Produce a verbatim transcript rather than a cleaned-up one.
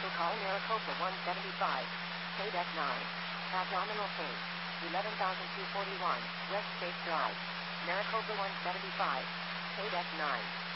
Special call Maricopa one seventy-five. Paid F nine. Abdominal pain. eleven thousand two hundred forty-one. West State Drive. Maricopa one seventy-five. Paid F nine.